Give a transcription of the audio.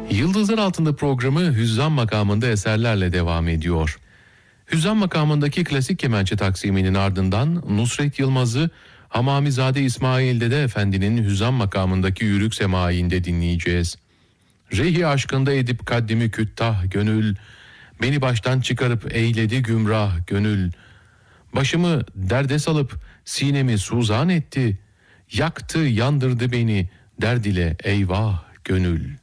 Yıldızlar Altında programı Hüzzam makamında eserlerle devam ediyor. Hüzzam makamındaki klasik kemençe taksiminin ardından Nusret Yılmaz'ı Hamamizade İsmail Dede Efendi'nin Hüzzam makamındaki yürük semaiinde dinleyeceğiz. Rehi aşkında edip kaddimi küttah gönül, beni baştan çıkarıp eyledi gümrah gönül. Başımı derde salıp sinemi suzan etti, yaktı yandırdı beni derd ile eyvah gönül.